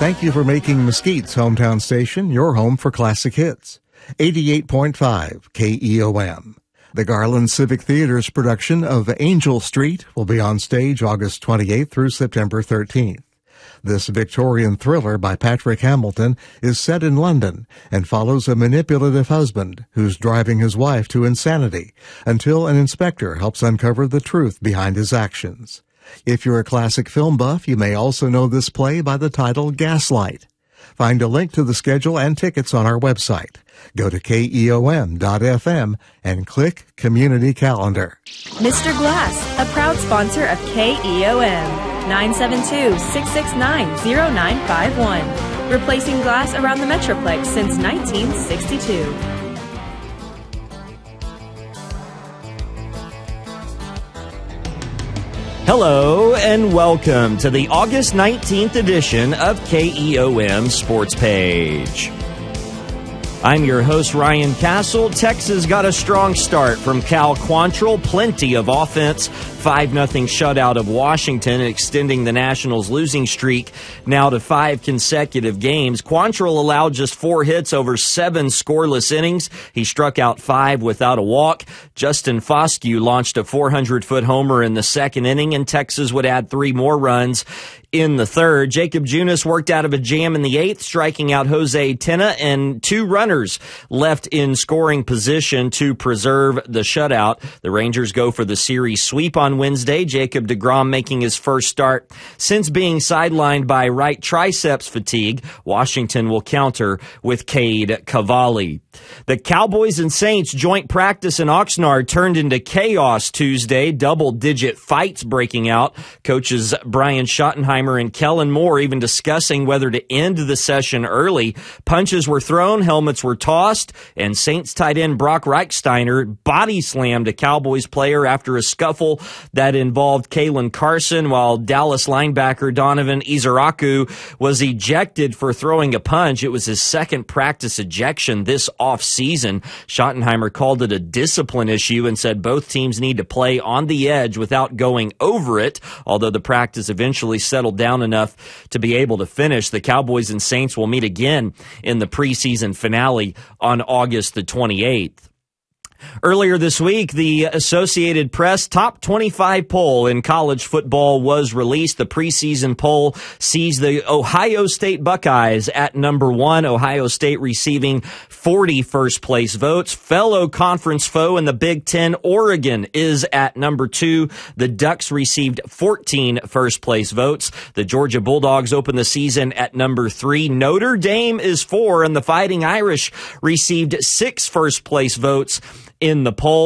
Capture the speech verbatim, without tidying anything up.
Thank you for making Mesquite's hometown station your home for classic hits. eighty-eight point five K E O M. The Garland Civic Theater's production of Angel Street will be on stage August twenty-eighth through September thirteenth. This Victorian thriller by Patrick Hamilton is set in London and follows a manipulative husband who's driving his wife to insanity until an inspector helps uncover the truth behind his actions. If you're a classic film buff, you may also know this play by the title Gaslight. Find a link to the schedule and tickets on our website. Go to K E O M dot F M and click Community Calendar. Mister Glass, a proud sponsor of K E O M. nine seven two, six six nine, zero nine five one. Replacing glass around the Metroplex since nineteen sixty-two. Hello and welcome to the August nineteenth edition of K E O M Sports Page. I'm your host, Ryan Castle. Texas got a strong start from Cal Quantrill. Plenty of offense. five nothing shutout of Washington, extending the Nationals' losing streak now to five consecutive games. Quantrill allowed just four hits over seven scoreless innings. He struck out five without a walk. Justin Foscue launched a four hundred foot homer in the second inning, and Texas would add three more runs in the third. Jacob Junis worked out of a jam in the eighth, striking out Jose Tena, and two runners left in scoring position to preserve the shutout. The Rangers go for the series sweep on Wednesday. Jacob deGrom making his first start since being sidelined by right triceps fatigue. Washington will counter with Cade Cavalli. The Cowboys and Saints joint practice in Oxnard turned into chaos Tuesday. Double-digit fights breaking out. Coaches Brian Schottenheimer and Kellen Moore even discussing whether to end the session early. Punches were thrown, helmets were tossed, and Saints tight end Brock Reichsteiner body slammed a Cowboys player after a scuffle that involved Kalen Carson, while Dallas linebacker Donovan Izaraku was ejected for throwing a punch. It was his second practice ejection this offseason. Schottenheimer called it a discipline issue and said both teams need to play on the edge without going over it, although the practice eventually settled down enough to be able to finish. The Cowboys and Saints will meet again in the preseason finale on August the twenty-eighth. Earlier this week, the Associated Press top twenty-five poll in college football was released. The preseason poll sees the Ohio State Buckeyes at number one, Ohio State receiving forty first-place votes. Fellow conference foe in the Big Ten, Oregon, is at number two. The Ducks received fourteen first-place votes. The Georgia Bulldogs open the season at number three. Notre Dame is four, and the Fighting Irish received six first-place votes in the poll.